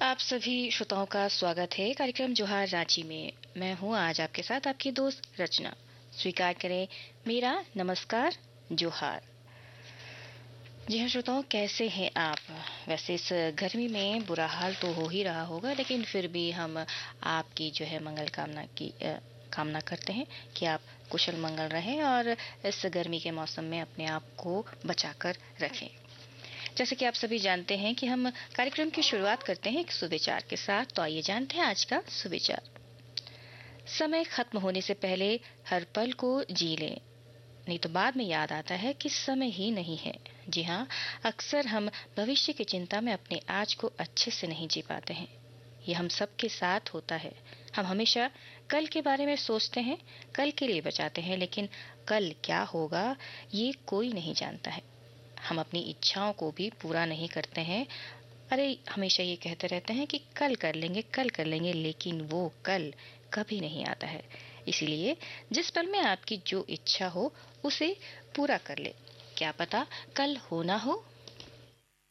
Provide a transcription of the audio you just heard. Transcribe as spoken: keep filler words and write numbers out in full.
आप सभी श्रोताओं का स्वागत है कार्यक्रम जोहार रांची में। मैं हूं आज आपके साथ आपकी दोस्त रचना। स्वीकार करें मेरा नमस्कार जोहार। जी हाँ श्रोताओं, कैसे हैं आप? वैसे इस गर्मी में बुरा हाल तो हो ही रहा होगा, लेकिन फिर भी हम आपकी जो है मंगल कामना की अ, कामना करते हैं कि आप कुशल मंगल रहें और इस गर्मी के मौसम में अपने आप को बचाकर रखें। जैसे कि आप सभी जानते हैं कि हम कार्यक्रम की शुरुआत करते हैं एक सुविचार के साथ। तो आइए जानते हैं आज का सुविचार। समय खत्म होने से पहले हर पल को जी लें, नहीं तो बाद में याद आता है कि समय ही नहीं है। जी हाँ, अक्सर हम भविष्य की चिंता में अपने आज को अच्छे से नहीं जी पाते हैं। ये हम सबके साथ होता है। हम हमेशा कल के बारे में सोचते हैं, कल के लिए बचाते हैं, लेकिन कल क्या होगा ये कोई नहीं जानता है। हम अपनी इच्छाओं को भी पूरा नहीं करते हैं। अरे हमेशा ये कहते रहते हैं कि कल कर लेंगे कल कर लेंगे, लेकिन वो कल कभी नहीं आता है। इसीलिए जिस पल में आपकी जो इच्छा हो उसे पूरा कर ले। क्या पता कल हो ना हो,